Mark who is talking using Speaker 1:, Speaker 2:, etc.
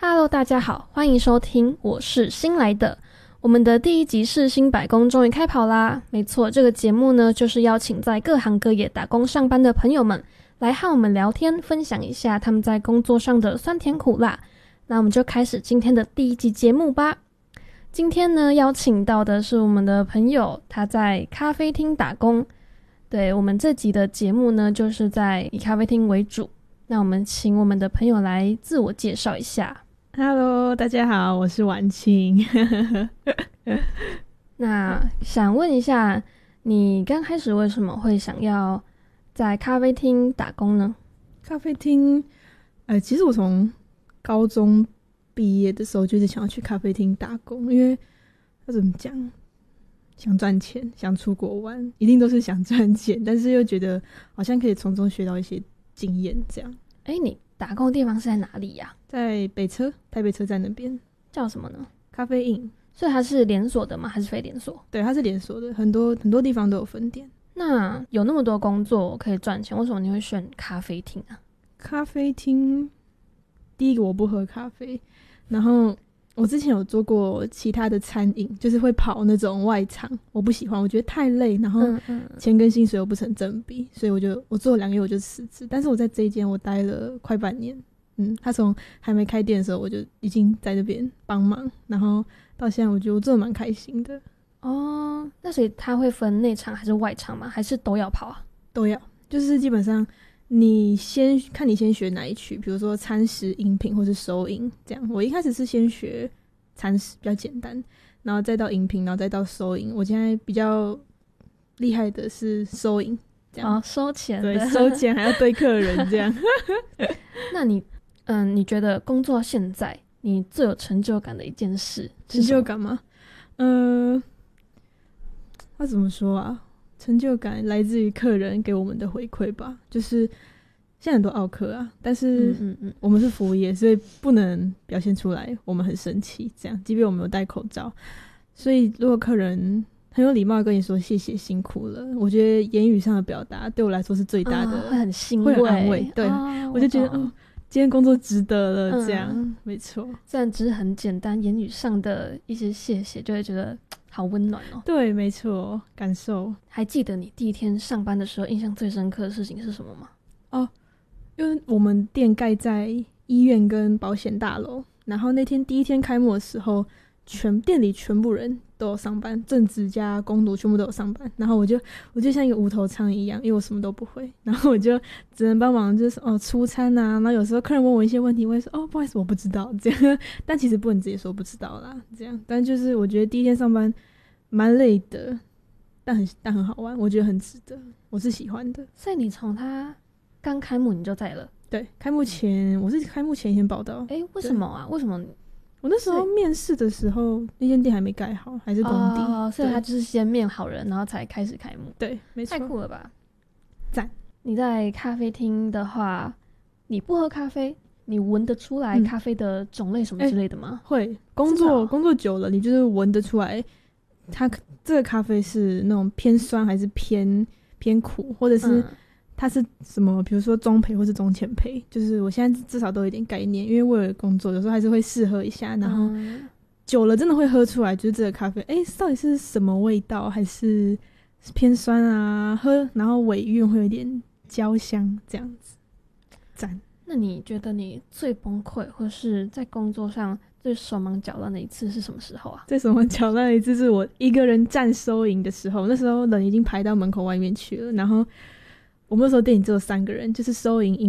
Speaker 1: Hello， 大家好，欢迎收听，我是新来的。我们的第一集世新百工终于开跑啦！没错，这个节目呢，就是邀请在各行各业打工上班的朋友们来和我们聊天，分享一下他们在工作上的酸甜苦辣。那我们就开始今天的第一集节目吧。今天呢，邀请到的是我们的朋友，他在咖啡厅打工。对，我们这集的节目呢，就是在以咖啡厅为主。那我们请我们的朋友来自我介绍一下。
Speaker 2: Hello， 大家好，我是婉清。
Speaker 1: 那想问一下，你刚开始为什么会想要在咖啡厅打工呢？
Speaker 2: 咖啡厅，其实我从高中毕业的时候就是想要去咖啡厅打工，因为要怎么讲，想赚钱，想出国玩，一定都是想赚钱，但是又觉得好像可以从中学到一些经验，这样。
Speaker 1: 你打工的地方是在哪里呀？
Speaker 2: 在台北车站那边。
Speaker 1: 叫什么呢？
Speaker 2: 咖啡印。
Speaker 1: 所以它是连锁的吗？还是非连锁？
Speaker 2: 对，它是连锁的，很多地方都有分店。
Speaker 1: 那有那么多工作可以赚钱，为什么你会选咖啡厅啊？
Speaker 2: 咖啡厅，第一个我不喝咖啡，然后我之前有做过其他的餐饮，就是会跑那种外场，我不喜欢，我觉得太累，然后钱跟薪水又不成正比，所以我做了2个月我就辞职。但是我在这一间我待了快半年，他从还没开店的时候我就已经在这边帮忙，然后到现在我觉得我做得蛮开心的。
Speaker 1: 哦，那所以他会分内场还是外场吗？还是都要跑啊？
Speaker 2: 都要，就是基本上你先学哪一区，比如说餐食、饮品或是收银这样。我一开始是先学餐食，比较简单，然后再到饮品，然后再到收银。我现在比较厉害的是收银，这样。
Speaker 1: 收钱的。
Speaker 2: 对，收钱还要对客人这样。
Speaker 1: 那你觉得工作现在你最有成就感的一件事是什么？
Speaker 2: 成就感吗？要怎么说啊？成就感来自于客人给我们的回馈吧，就是现在很多奥客啊，但是我们是服务业，所以不能表现出来我们很生气这样，即便我们有戴口罩。所以如果客人很有礼貌地跟你说谢谢辛苦了，我觉得言语上的表达对我来说是最大的，
Speaker 1: 会很欣慰，
Speaker 2: 会很安慰。对，我就觉得今天工作值得了，这样没错。
Speaker 1: 虽然只是很简单，言语上的一些谢谢，就会觉得好温暖哦。
Speaker 2: 对，没错，感受。
Speaker 1: 还记得你第一天上班的时候，印象最深刻的事情是什么吗？
Speaker 2: 因为我们店盖在医院跟保险大楼，然后那天第一天开幕的时候，店里全部人都有上班，正职加工读全部都有上班，然后我就像一个无头苍蝇一样，因为我什么都不会，然后我就只能帮忙，就是出餐啊，然后有时候客人问我一些问题，我会说不好意思我不知道这样，但其实不能直接说不知道啦，这样。但就是我觉得第一天上班蛮累的，但很好玩，我觉得很值得，我是喜欢的。
Speaker 1: 所以你从他刚开幕你就在了？
Speaker 2: 对，我是开幕前一天报到。
Speaker 1: 为什么啊？为什么？
Speaker 2: 我那时候面试的时候，那间店还没盖好，还是工地，
Speaker 1: 所以他就是先面好人，然后才开始开幕。
Speaker 2: 对，没错。
Speaker 1: 太酷了吧！
Speaker 2: 赞。
Speaker 1: 你在咖啡厅的话，你不喝咖啡，你闻得出来咖啡的种类什么之类的吗？
Speaker 2: 会，工作久了，你就是闻得出来，它这个咖啡是那种偏酸还是偏苦，或者是它是什么，比如说中焙或是中浅焙，就是我现在至少都有点概念，因为为了工作有时候还是会试喝一下，然后久了真的会喝出来，就是这个咖啡到底是什么味道，还是偏酸啊，然后尾韵会有点焦香这样子。赞。
Speaker 1: 那你觉得你最崩溃或是在工作上最手忙脚乱的一次是什么时候啊？
Speaker 2: 最手忙脚乱的一次是我一个人站收银的时候，那时候人已经排到门口外面去了，然后我们那时候店里只有3个人，就是收银、